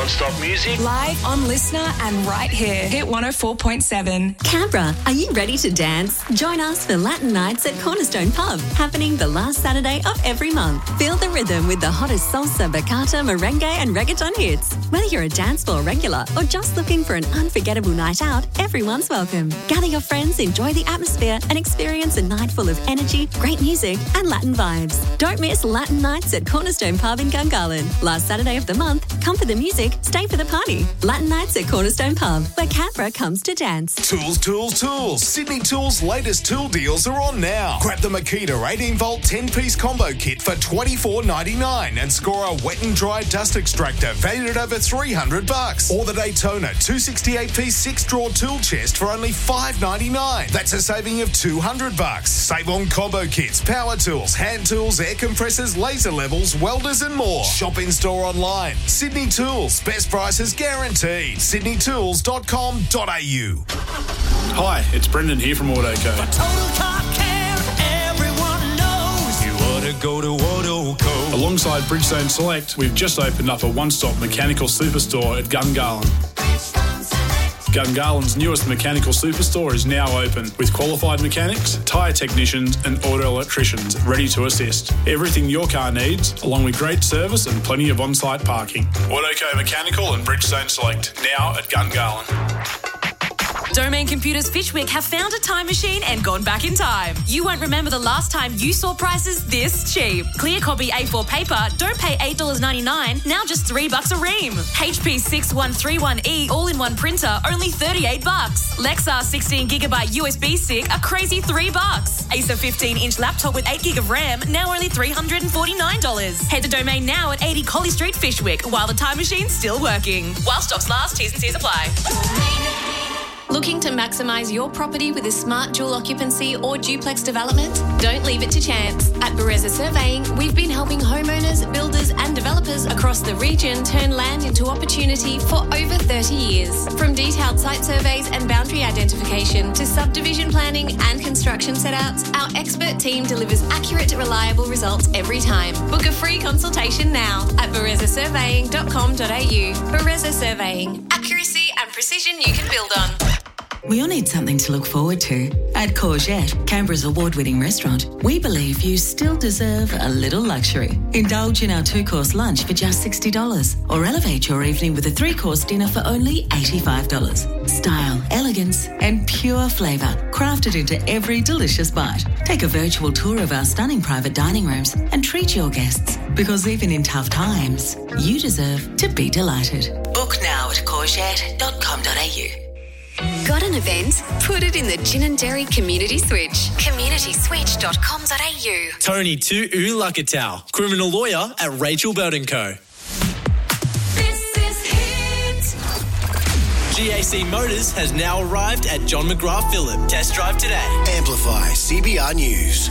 non-stop music. Live on Listener and right here. Hit 104.7. Canberra, are you ready to dance? Join us for Latin Nights at Cornerstone Pub, happening the last Saturday of every month. Feel the rhythm with the hottest salsa, bachata, merengue and reggaeton hits. Whether you're a dance floor regular or just looking for an unforgettable night out, everyone's welcome. Gather your friends, enjoy the atmosphere and experience a night full of energy, great music and Latin vibes. Don't miss Latin Nights at Cornerstone Pub in Gungahlin. Last Saturday of the month, come for the music, stay for the party. Latin Nights at Cornerstone Pub, where Canberra comes to dance. Tools, tools, tools. Sydney Tools' latest tool deals are on now. Grab the Makita 18-volt 10-piece combo kit for $24.99 and score a wet and dry dust extractor valued at over $300. Or the Daytona 268-piece 6-drawer tool chest for only $5.99. That's a saving of $200. Save on combo kits, power tools, hand tools, air compressors, laser levels, welders and more. Shop in store online. Sydney Tools. Best prices guaranteed. sydneytools.com.au. Hi, it's Brendan here from Autoco. For total car care, everyone knows you ought to go to Autoco. Alongside Bridgestone Select, we've just opened up a one-stop mechanical superstore at Gungahlin. Gungahlин's newest mechanical superstore is now open with qualified mechanics, tyre technicians and auto electricians ready to assist. Everything your car needs, along with great service and plenty of on-site parking. Autoco Mechanical and Bridgestone Select, now at Gungahlin. Domain Computers Fishwick have found a time machine and gone back in time. You won't remember the last time you saw prices this cheap. Clear copy A4 paper, don't pay $8.99, now just $3 a ream. HP 6131E all-in-one printer, only $38. Lexar 16GB USB stick, a crazy $3. Acer 15-inch laptop with 8GB of RAM, now only $349. Head to Domain now at 80 Collie Street, Fishwick, while the time machine's still working. While stocks last, T's and C's apply. Looking to maximise your property with a smart dual occupancy or duplex development? Don't leave it to chance. At Bereza Surveying, we've been helping homeowners, builders and developers across the region turn land into opportunity for over 30 years. From detailed site surveys and boundary identification to subdivision planning and construction setouts, our expert team delivers accurate, reliable results every time. Book a free consultation now at berezasurveying.com.au. Bereza Surveying. Accuracy and precision you can build on. We all need something to look forward to. At Courgette, Canberra's award-winning restaurant, we believe you still deserve a little luxury. Indulge in our 2-course lunch for just $60 or elevate your evening with a 3-course dinner for only $85. Style, elegance and pure flavour crafted into every delicious bite. Take a virtual tour of our stunning private dining rooms and treat your guests, because even in tough times, you deserve to be delighted. Book now at courgette.com.au. Got an event? Put it in the Gin and Dairy Community Switch. communityswitch.com.au. Tony to Ulakatau, criminal lawyer at Rachel Belt & Co. This is Hit. GAC Motors has now arrived at John McGrath Phillip. Test drive today. Amplify CBR News.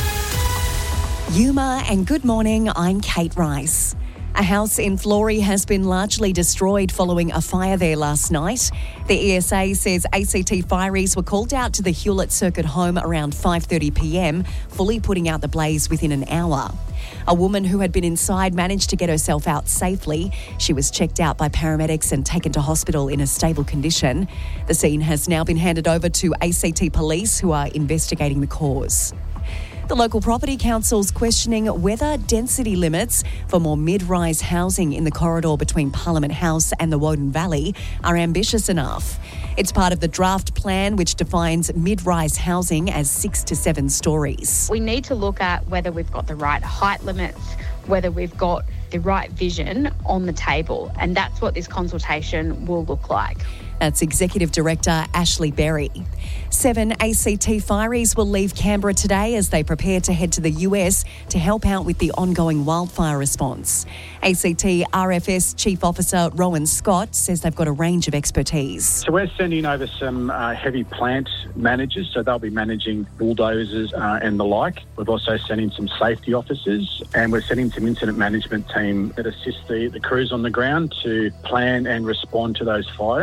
Yuma and good morning, I'm Kate Rice. A house in Flory has been largely destroyed following a fire there last night. The ESA says ACT fireys were called out to the Hewlett Circuit home around 5:30pm, fully putting out the blaze within an hour. A woman who had been inside managed to get herself out safely. She was checked out by paramedics and taken to hospital in a stable condition. The scene has now been handed over to ACT police, who are investigating the cause. The local property council's questioning whether density limits for more mid-rise housing in the corridor between Parliament House and the Woden Valley are ambitious enough. It's part of the draft plan which defines mid-rise housing as 6 to 7 stories. We need to look at whether we've got the right height limits, whether we've got the right vision on the table, and that's what this consultation will look like. That's Executive Director Ashley Berry. 7 ACT fireys will leave Canberra today as they prepare to head to the US to help out with the ongoing wildfire response. ACT RFS Chief Officer Rowan Scott says they've got a range of expertise. So we're sending over some heavy plant managers, so they'll be managing bulldozers and the like. We've also sent in some safety officers, and we're sending some incident management team that assist the crews on the ground to plan and respond to those fires.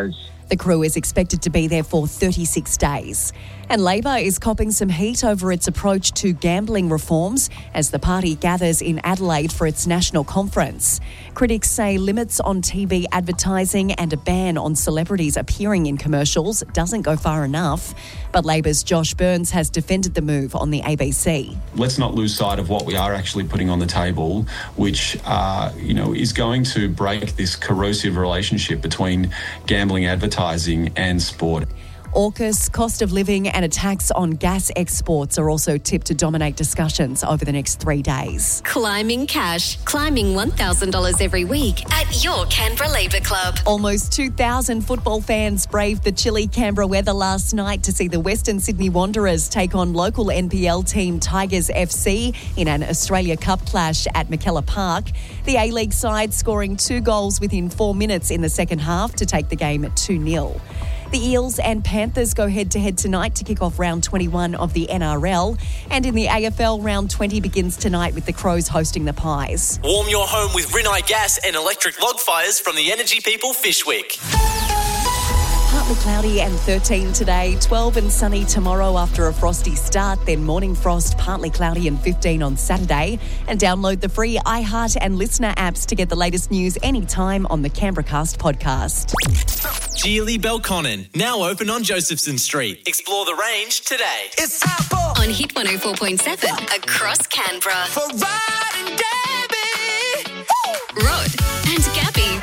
The crew is expected to be there for 36 days. And Labor is copping some heat over its approach to gambling reforms as the party gathers in Adelaide for its national conference. Critics say limits on TV advertising and a ban on celebrities appearing in commercials doesn't go far enough. But Labor's Josh Burns has defended the move on the ABC. Let's not lose sight of what we are actually putting on the table, which is going to break this corrosive relationship between gambling advertising and sport. AUKUS, cost of living and a tax on gas exports are also tipped to dominate discussions over the next 3 days. Climbing cash. Climbing $1,000 every week at your Canberra Labour Club. Almost 2,000 football fans braved the chilly Canberra weather last night to see the Western Sydney Wanderers take on local NPL team Tigers FC in an Australia Cup clash at McKellar Park. The A-League side scoring 2 goals within 4 minutes in the second half to take the game at 2-0. The Eels and Panthers go head-to-head tonight to kick off round 21 of the NRL. And in the AFL, round 20 begins tonight with the Crows hosting the Pies. Warm your home with Rinnai gas and electric log fires from the Energy People Fishwick. Partly cloudy and 13 today, 12 and sunny tomorrow after a frosty start, then morning frost, partly cloudy and 15 on Saturday. And download the free iHeart and Listener apps to get the latest news anytime on the Canberra Cast podcast. Geely Belconnen, now open on Josephson Street. Explore the range today. It's time for on Hit 104.7 across Canberra. For riding Debbie. Rod and Gabby.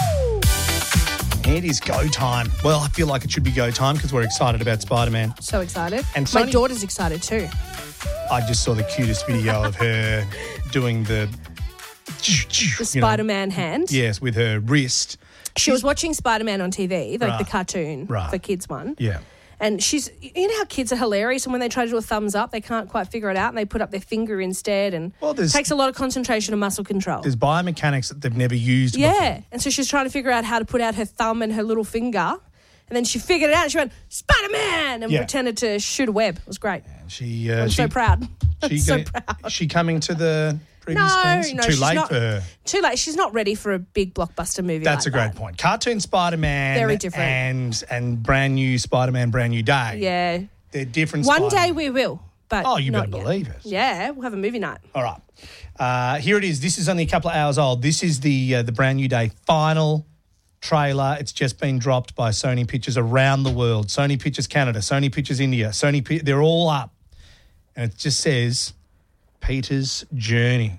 It is go time. Well, I feel like it should be go time because we're excited about Spider-Man. So excited. And my daughter's excited too. I just saw the cutest video of her doing the Spider-Man hand. Yes, with her wrist. She was watching Spider-Man on TV, like the cartoon, Right. the kids one. Yeah. And you know how kids are hilarious, and when they try to do a thumbs up, they can't quite figure it out, and they put up their finger instead, and it takes a lot of concentration and muscle control. There's biomechanics that they've never used Yeah, before. and so she was trying to figure out how to put out her thumb and her little finger, and then she figured it out, and she went, Spider-Man, and pretended to shoot a web. It was great. I'm so proud. So proud. Is she coming to the preview screens? No, Too she's late not, for her. Too late. She's not ready for a big blockbuster movie. That's like a great that. point. Cartoon Spider-Man Very different. and brand new Spider-Man, brand new day. Yeah. They're different One Spider-Man. day we will, but you not better yet. believe it. Yeah, we'll have a movie night. All right. Here it is. This is only a couple of hours old. This is the brand new day final trailer. It's just been dropped by Sony Pictures around the world. Sony Pictures Canada, Sony Pictures India, they're all up. And it just says Peter's Journey.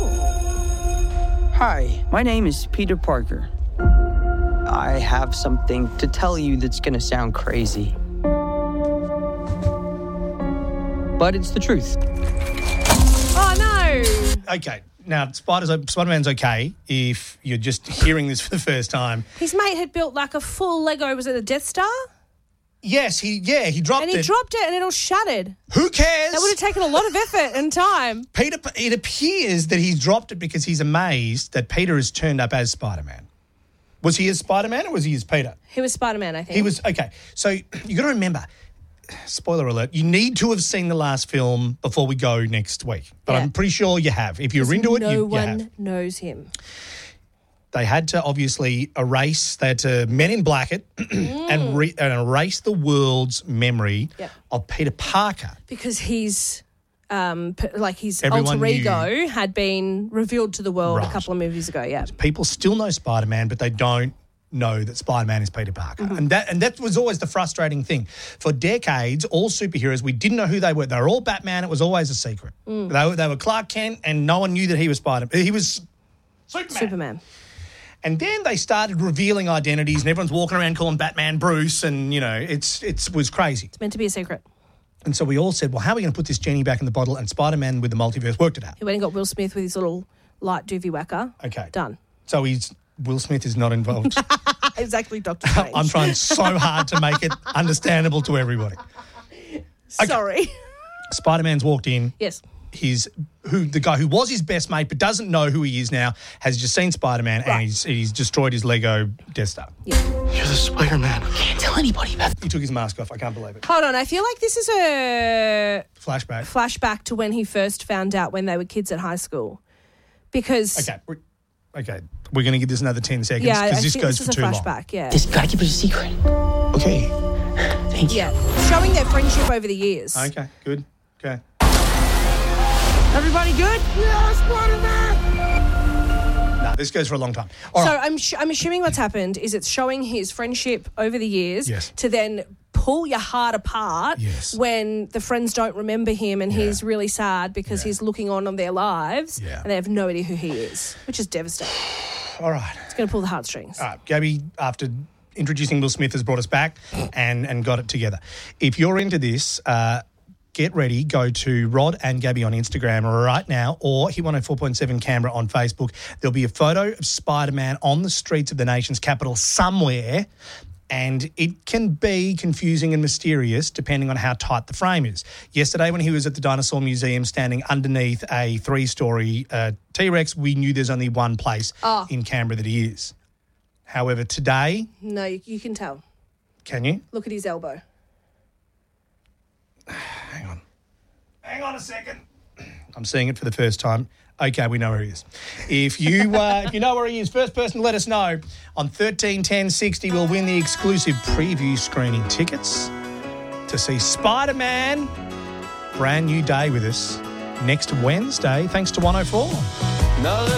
Hi, my name is Peter Parker. I have something to tell you that's going to sound crazy. But it's the truth. Oh, no. Okay. Now, Spider-Man's okay if you're just hearing this for the first time. His mate had built like a full Lego, was it a Death Star? Yes, he dropped it. And he dropped it and it all shattered. Who cares? That would have taken a lot of effort and time. It appears that he's dropped it because he's amazed that Peter has turned up as Spider-Man. Was he as Spider-Man or was he as Peter? He was Spider-Man, I think. He was, okay. So you got to remember, spoiler alert, you need to have seen the last film before we go next week. But I'm pretty sure you have. If you're into it, you have. No one knows him. They had to obviously Men in Black it and erase the world's memory of Peter Parker. Because his his Everyone alter ego knew. had been revealed to the world Right. a couple of movies ago, yeah. People still know Spider-Man, but they don't know that Spider-Man is Peter Parker. Mm-hmm. And that was always the frustrating thing. For decades, all superheroes, we didn't know who they were. They were all Batman. It was always a secret. They were Clark Kent, and no one knew that he was Spider-Man. He was Superman. And then they started revealing identities, and everyone's walking around calling Batman Bruce, and, it was crazy. It's meant to be a secret. And so we all said, well, how are we going to put this genie back in the bottle? And Spider-Man with the multiverse worked it out. He went and got Will Smith with his little light doovie whacker. Okay. Done. So Will Smith is not involved. Exactly, Dr. Strange. I'm trying so hard to make it understandable to everybody. Sorry. Spider-Man's walked in. Yes. The guy who was his best mate but doesn't know who he is now has just seen Spider-Man and he's destroyed his Lego Death Star. Yeah. You're the Spider-Man. Can't tell anybody about it. He took his mask off. I can't believe it. Hold on, I feel like this is a Flashback to when he first found out when they were kids at high school. Because Okay. Okay, we're going to give this another 10 seconds Yeah, because I this think goes this for is too a long. flashback. Yeah. This gotta keep it a secret. Okay. Thank you. Yeah. Showing their friendship over the years. Okay, good. Okay. Everybody good? Yeah, Spider-Man! No, this goes for a long time. All So right. I'm assuming what's happened is it's showing his friendship over the years Yes. to then pull your heart apart Yes. when the friends don't remember him and he's really sad because he's looking on their lives and they have no idea who he is, which is devastating. All right. It's going to pull the heartstrings. All right, Gabby, after introducing Will Smith, has brought us back and got it together. If you're into this, get ready. Go to Rod and Gabby on Instagram right now or Hit 104.7 Canberra on Facebook. There'll be a photo of Spider-Man on the streets of the nation's capital somewhere, and it can be confusing and mysterious depending on how tight the frame is. Yesterday when he was at the Dinosaur Museum standing underneath a 3-story T-Rex, we knew there's only one place in Canberra that he is. However, today... No, you can tell. Can you? Look at his elbow. Hang on a second. I'm seeing it for the first time. Okay, we know where he is. If you know where he is, first person to let us know on 131060 will win the exclusive preview screening tickets to see Spider-Man brand new day with us next Wednesday, thanks to 104.